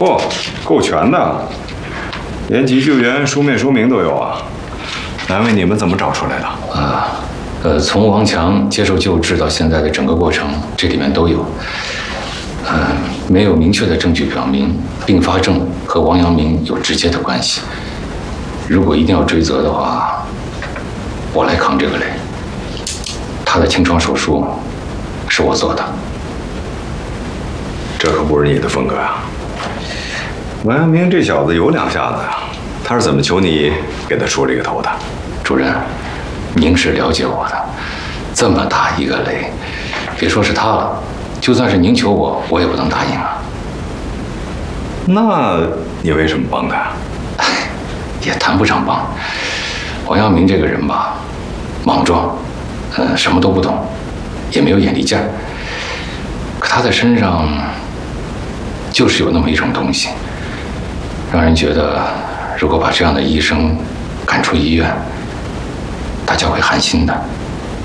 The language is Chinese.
嚯，够全的，连急救员书面说明都有啊！难为你们怎么找出来的？ 从王强接受救治到现在的整个过程，这里面都有。没有明确的证据表明并发症和王阳明有直接的关系。如果一定要追责的话，我来扛这个累。他的清创手术是我做的， 这可不是你的风格啊！王阳明这小子有两下子呀，他是怎么求你给他出这个头的？ 主任，您是了解我的，这么大一个雷，别说是他了，就算是您求我，我也不能答应啊。 那你为什么帮他呀？ 也谈不上帮。王阳明这个人吧，莽撞，什么都不懂，也没有眼力劲儿。可他在身上，就是有那么一种东西，让人觉得，如果把这样的医生赶出医院，大家会寒心的。